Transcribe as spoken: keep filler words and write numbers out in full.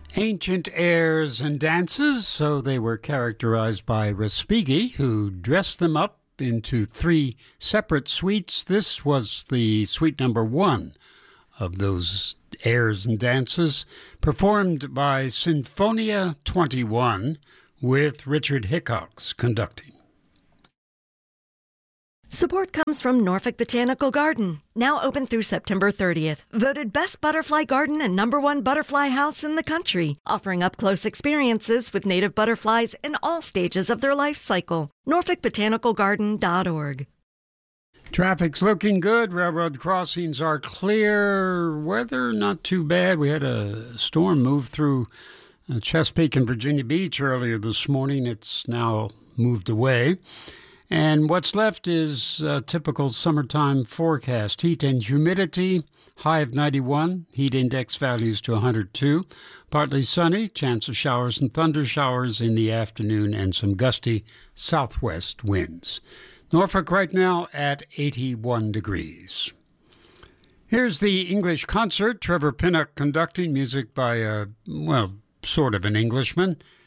Ancient airs and dances, so they were characterized by Respighi, who dressed them up into three separate suites. This was the suite number one of those airs and dances, performed by Sinfonia twenty-one, with Richard Hickox conducting. Support comes from Norfolk Botanical Garden, now open through September thirtieth. Voted best butterfly garden and number one butterfly house in the country, offering up-close experiences with native butterflies in all stages of their life cycle. norfolk botanical garden dot org. Traffic's looking good. Railroad crossings are clear. Weather not too bad. We had a storm move through Chesapeake and Virginia Beach earlier this morning. It's now moved away. And what's left is a typical summertime forecast. Heat and humidity, high of ninety-one, heat index values to one hundred two. Partly sunny, chance of showers and thunder showers in the afternoon, and some gusty southwest winds. Norfolk right now at eighty-one degrees. Here's the English concert. Trevor Pinnock conducting, music by, a, well, sort of an Englishman,